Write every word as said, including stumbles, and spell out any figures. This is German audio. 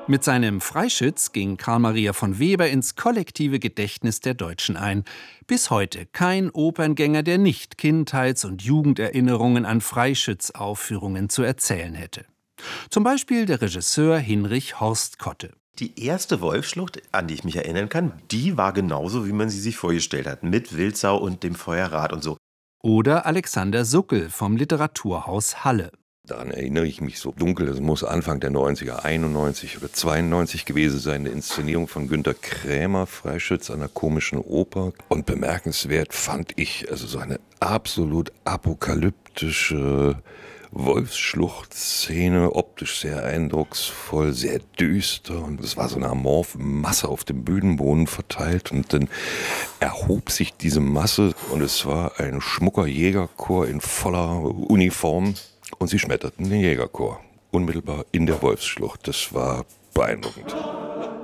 Mit seinem Freischütz ging Karl Maria von Weber ins kollektive Gedächtnis der Deutschen ein. Bis heute kein Operngänger, der nicht Kindheits- und Jugenderinnerungen an Freischütz-Aufführungen zu erzählen hätte. Zum Beispiel der Regisseur Hinrich Horst-Kotte. Die erste Wolfsschlucht, an die ich mich erinnern kann, die war genauso, wie man sie sich vorgestellt hat. Mit Wildsau und dem Feuerrad und so. Oder Alexander Suckel vom Literaturhaus Halle. Daran erinnere ich mich so dunkel, es muss Anfang der neunziger, einundneunzig oder zweiundneunzig gewesen sein, eine Inszenierung von Günter Krämer, Freischütz an der Komischen Oper. Und bemerkenswert fand ich also so eine absolut apokalyptische Wolfsschluchtszene, optisch sehr eindrucksvoll, sehr düster. Und es war so eine amorphe Masse auf dem Bühnenboden verteilt. Und dann erhob sich diese Masse und es war ein schmucker Jägerchor in voller Uniform. Und sie schmetterten den Jägerchor unmittelbar in der Wolfsschlucht. Das war beeindruckend.